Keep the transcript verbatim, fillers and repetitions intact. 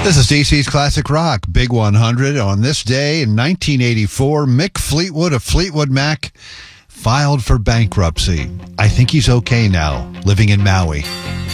This is D C's Classic Rock, Big one hundred. On this day in nineteen eighty-four, Mick Fleetwood of Fleetwood Mac filed for bankruptcy. I think he's okay now, living in Maui.